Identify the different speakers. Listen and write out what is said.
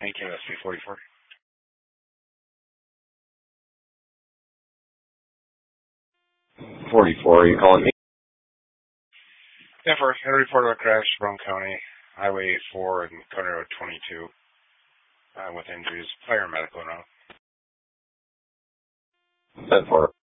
Speaker 1: Thank you, SB 44.
Speaker 2: You calling me?
Speaker 1: Yeah, first, I reported a crash from County Highway 4 and County Road 22 with injuries. Fire and medical now.
Speaker 2: 10-4.